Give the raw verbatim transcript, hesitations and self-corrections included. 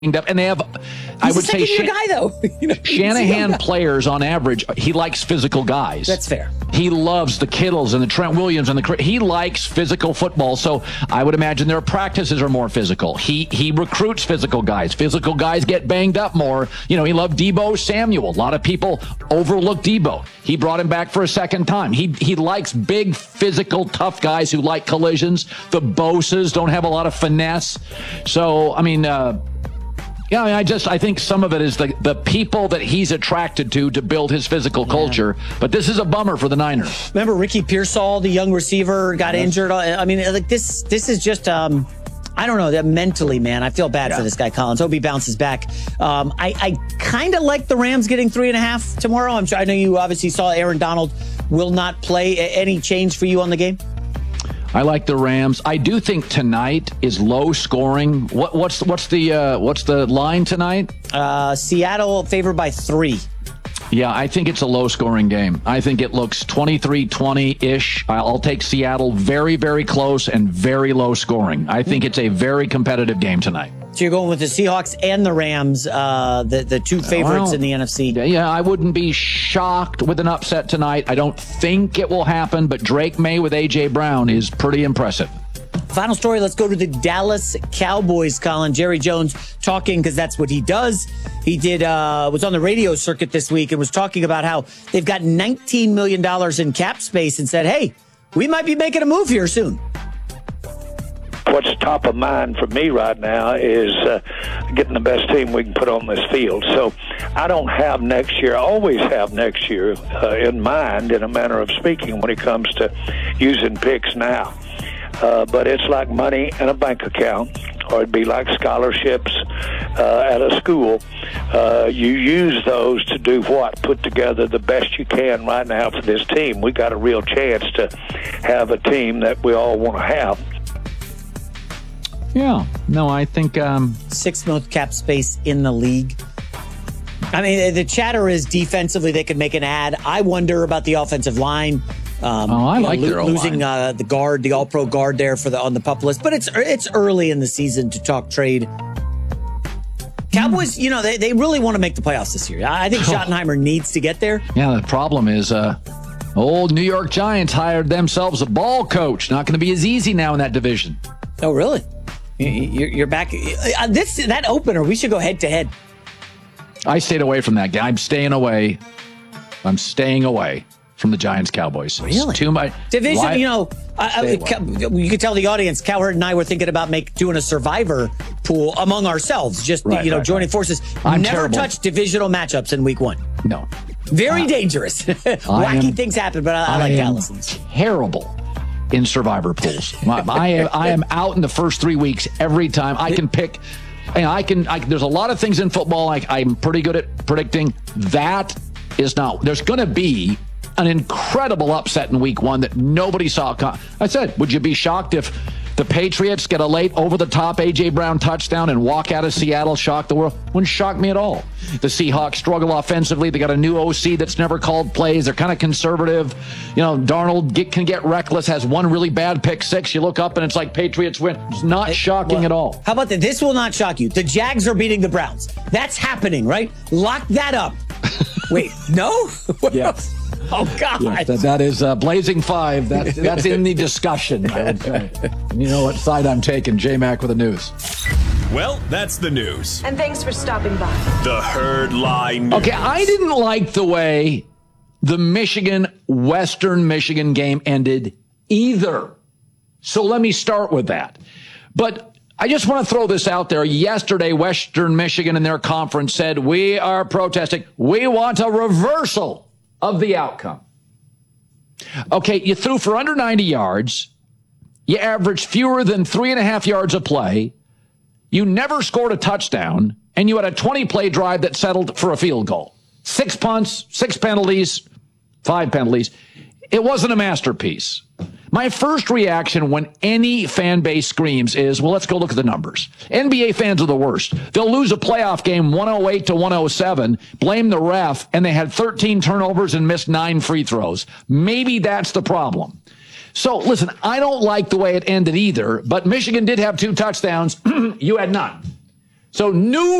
up, and they have, He's I would a say, Shan- guy though. you know, Shanahan players on average, he likes physical guys. That's fair. He loves the Kittles and the Trent Williams and the. He likes physical football, so I would imagine their practices are more physical. He he recruits physical guys. Physical guys get banged up more. You know, he loved Deebo Samuel. A lot of people overlook Deebo. He brought him back for a second time. He he likes big, physical, tough guys who like collisions. The Bosas don't have a lot of finesse. So I mean. Uh, Yeah, I, mean, I just I think some of it is the, the people that he's attracted to to build his physical yeah. culture. But this is a bummer for the Niners. Remember Ricky Pearsall, the young receiver, got yes. injured. I mean, like this this is just um, I don't know that mentally, man. I feel bad yeah. for this guy, Collins. Hope he bounces back. Um, I I kind of like the Rams getting three and a half tomorrow. I'm sure I know you obviously saw Aaron Donald will not play. Any change for you on the game? I like the Rams. I do think tonight is low scoring. What, what's what's the uh, what's the line tonight? Uh, Seattle favored by three. Yeah, I think it's a low scoring game. I think it looks twenty-three twenty-ish. I'll take Seattle very, very close and very low scoring. I think it's a very competitive game tonight. So you're going with the Seahawks and the Rams, uh, the, the two favorites well, in the N F C. Yeah, I wouldn't be shocked with an upset tonight. I don't think it will happen, but Drake May with A J. Brown is pretty impressive. Final story, let's go to the Dallas Cowboys, Colin. Jerry Jones talking, because that's what he does. He did uh, was on the radio circuit this week and was talking about how they've got nineteen million dollars in cap space and said, hey, we might be making a move here soon. What's top of mind for me right now is uh, getting the best team we can put on this field. So I don't have next year, always have next year uh, in mind, in a manner of speaking, when it comes to using picks now. Uh, but it's like money in a bank account, or it'd be like scholarships uh, at a school. Uh, you use those to do what? Put together the best you can right now for this team. We got a real chance to have a team that we all want to have. Yeah, no, I think um, sixth most cap space in the league. I mean, the chatter is defensively they could make an ad. I wonder about the offensive line. Um, oh, I like know, their lo- losing uh, the guard, the All-Pro guard there for the on the pup list. But it's it's early in the season to talk trade. Cowboys, you know, they, they really want to make the playoffs this year. I think Schottenheimer needs to get there. Yeah, the problem is uh, old New York Giants hired themselves a ball coach. Not going to be as easy now in that division. Oh, really? You're back. This that opener, we should go head to head. I stayed away from that game. I'm staying away. I'm staying away from the Giants Cowboys. Really? It's too much division. Why? You know, I, I, you could tell the audience. Cowherd and I were thinking about make doing a survivor pool among ourselves. Just right, you know, right, joining right. forces. I'm Never terrible. touch divisional matchups in week one. No. Very uh, dangerous. Wacky am, things happen, but I, I, I like Allison's. Terrible in survivor pools. I, I, am, I am out in the first three weeks every time. I can pick, and I can, I, there's a lot of things in football I, I'm pretty good at predicting. That is not, there's going to be an incredible upset in week one that nobody saw. I said, would you be shocked if the Patriots get a late over-the-top A J. Brown touchdown and walk out of Seattle, shock the world? Wouldn't shock me at all. The Seahawks struggle offensively. They got a new O C that's never called plays. They're kind of conservative. You know, Darnold get, can get reckless, has one really bad pick six. You look up and it's like Patriots win. It's not it, shocking well, at all. How about that? This will not shock you. The Jags are beating the Browns. That's happening, right? Lock that up. Wait, no? Yes. Oh, God. Yes, that, that is uh, Blazing Five. That, that's in the discussion, I would say. You know what side I'm taking. J-Mac with the news. Well, that's the news. And thanks for stopping by. The Herd Line News. Okay, I didn't like the way the Michigan-Western Michigan game ended either. So let me start with that. But I just want to throw this out there. Yesterday, Western Michigan in their conference said, we are protesting. We want a reversal of the outcome. Okay, you threw for under ninety yards. You averaged fewer than three and a half yards a play. You never scored a touchdown, and you had a twenty-play drive that settled for a field goal. Six punts, six penalties, five penalties. It wasn't a masterpiece. My first reaction when any fan base screams is, well, let's go look at the numbers. N B A fans are the worst. They'll lose a playoff game one oh eight to one oh seven, blame the ref, and they had thirteen turnovers and missed nine free throws. Maybe that's the problem. So, listen, I don't like the way it ended either, but Michigan did have two touchdowns. You had none. So new